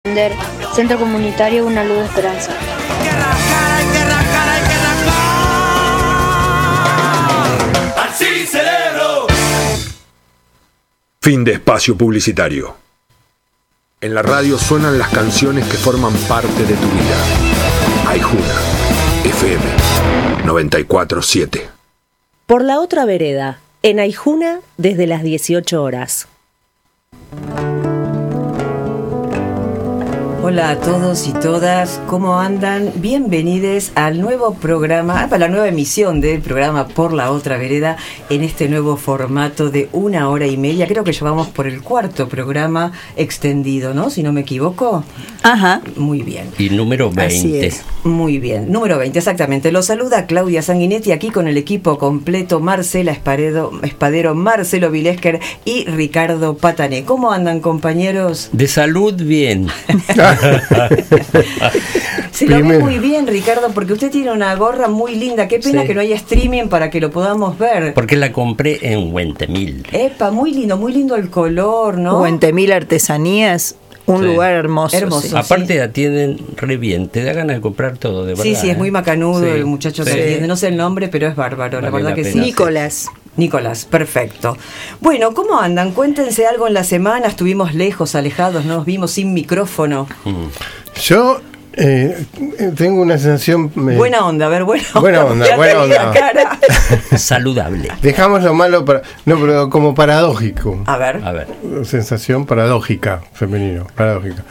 Centro Comunitario Una Luz de Esperanza. ¡Así celebro! Fin de espacio publicitario. En la radio suenan las canciones que forman parte de tu vida. Aijuna, FM 94.7. Por la otra vereda, en Aijuna, desde las 18 horas. Hola a todos y todas, ¿cómo andan? Bienvenidos al nuevo programa, a la nueva emisión del programa Por la Otra Vereda, en este nuevo formato de 1 hora y media. Creo que llevamos por el 4º programa extendido, ¿no? Si no me equivoco. Ajá. Muy bien. Y número 20. Así es. Muy bien, número 20, exactamente. Los saluda Claudia Sanguinetti, aquí con el equipo completo, Marcela Espadero, Marcelo Vilesker y Ricardo Patané. ¿Cómo andan, compañeros? De salud, bien. Se lo ve muy bien, Ricardo, porque usted tiene una gorra muy linda. Qué pena que no haya streaming para que lo podamos ver. Porque la compré en Huentemil. Epa, muy lindo el color, ¿no? Huentemil Artesanías, un lugar hermoso. Hermoso. Aparte atienden re bien, te da ganas de comprar todo, de verdad. Sí, es muy macanudo el muchacho que atiende. No sé el nombre, pero es bárbaro, Vale la verdad la que pena, sí. Nicolás, perfecto. Bueno, ¿cómo andan? Cuéntense algo en la semana. Estuvimos lejos, alejados, no nos vimos sin micrófono. Yo tengo una sensación... buena onda, a ver, buena onda. Cara. Saludable. Dejamos lo malo para... No, pero como paradójico. A ver. Sensación paradójica, femenino, paradójica.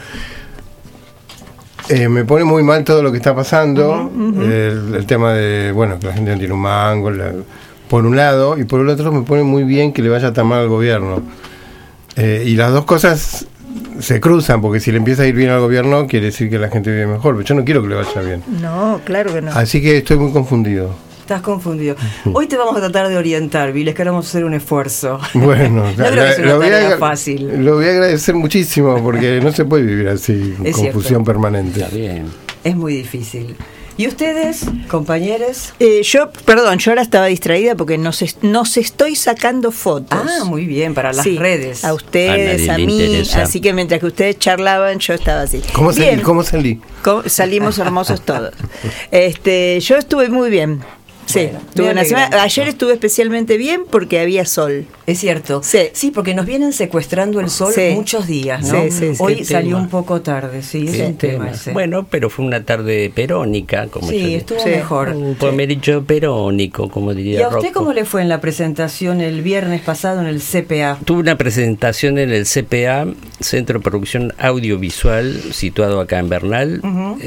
Me pone muy mal todo lo que está pasando. El tema de, que la gente no tiene un mango, por un lado, y por el otro me pone muy bien que le vaya tan mal al gobierno. Y las dos cosas se cruzan, porque si le empieza a ir bien al gobierno quiere decir que la gente vive mejor, pero yo no quiero que le vaya bien. No, claro que no. Así que estoy muy confundido. Estás confundido. Hoy te vamos a tratar de orientar, Viles, que vamos a hacer un esfuerzo. Bueno, no creo que sea una tarea fácil. Lo voy a agradecer muchísimo, porque no se puede vivir así, con confusión permanente. Está bien. Es muy difícil. ¿Y ustedes, compañeros? Yo ahora estaba distraída porque nos estoy sacando fotos. Ah, muy bien, para las redes. A ustedes, a mí, así que mientras que ustedes charlaban, yo estaba así. ¿Cómo salí? Salimos hermosos todos. Yo estuve muy bien. Sí, tuve una semana. Ayer estuve especialmente bien porque había sol. Es cierto. Sí, porque nos vienen secuestrando el sol muchos días, ¿no? Hoy salió un poco tarde, es un tema ese. Bueno, pero fue una tarde perónica, como yo digo. Estuvo mejor. Un pomericho perónico, como diría Rocco. ¿Y a usted cómo le fue en la presentación el viernes pasado en el CPA? Tuve una presentación en el CPA, Centro de Producción Audiovisual, situado acá en Bernal.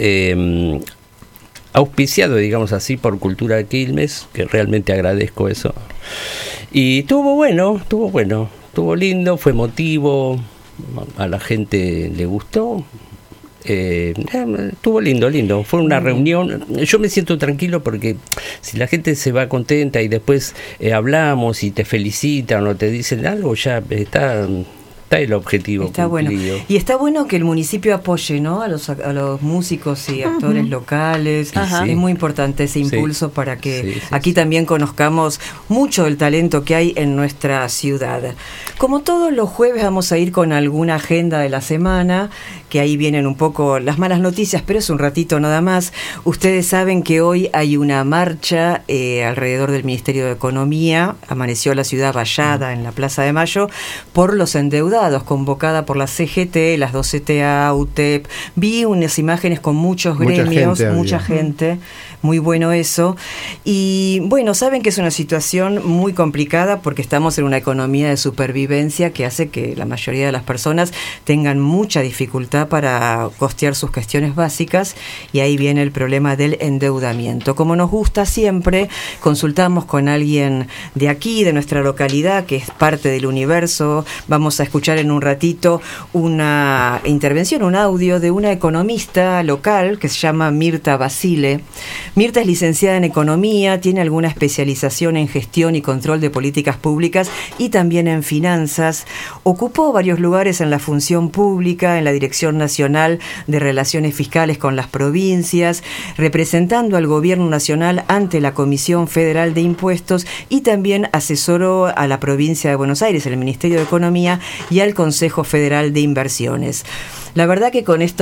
Auspiciado, digamos así, por Cultura de Quilmes, que realmente agradezco eso. Y estuvo bueno, estuvo lindo, fue emotivo, a la gente le gustó. Estuvo lindo, fue una reunión. Yo me siento tranquilo porque si la gente se va contenta y después hablamos y te felicitan o te dicen algo, ya está el objetivo está cumplido. Bueno. Y está bueno que el municipio apoye, ¿no? a los músicos y actores locales. Es muy importante ese impulso para que aquí también conozcamos mucho del talento que hay en nuestra ciudad. Como todos los jueves vamos a ir con alguna agenda de la semana, que ahí vienen un poco las malas noticias, pero es un ratito nada más. Ustedes saben que hoy hay una marcha alrededor del Ministerio de Economía. Amaneció la ciudad vallada en la Plaza de Mayo por los endeudados, convocada por la CGT, las 2 CTA, UTEP. Vi unas imágenes con muchos gremios, mucha gente. Muy bueno eso. Y bueno, saben que es una situación muy complicada porque estamos en una economía de supervivencia que hace que la mayoría de las personas tengan mucha dificultad para costear sus cuestiones básicas, y ahí viene el problema del endeudamiento. Como nos gusta siempre, consultamos con alguien de aquí, de nuestra localidad, que es parte del universo. Vamos a escuchar en un ratito una intervención, un audio de una economista local que se llama Mirta Basile. Mirta es licenciada en Economía, tiene alguna especialización en gestión y control de políticas públicas y también en finanzas. Ocupó varios lugares en la función pública, en la Dirección Nacional de Relaciones Fiscales con las provincias, representando al Gobierno Nacional ante la Comisión Federal de Impuestos, y también asesoró a la provincia de Buenos Aires, el Ministerio de Economía, y al Consejo Federal de Inversiones. La verdad que con esto